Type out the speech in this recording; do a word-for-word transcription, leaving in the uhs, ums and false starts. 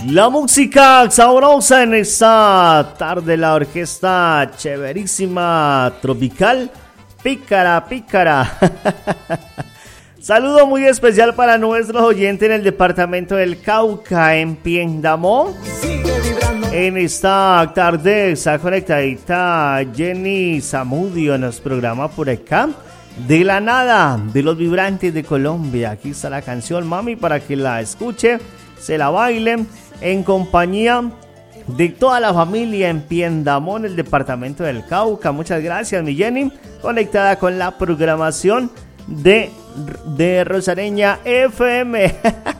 La música sabrosa en esta tarde, la orquesta chéverísima tropical, pícara, pícara. Saludo muy especial para nuestros oyentes en el departamento del Cauca, en Piendamó. En esta tarde está conectadita Jenny Zamudio, nos programa por acá. De la nada, de los vibrantes de Colombia. Aquí está la canción, mami, para que la escuche, se la bailen en compañía de toda la familia en Piendamó, en el departamento del Cauca. Muchas gracias, mi Jenny, conectada con la programación de, de Rosareña F M.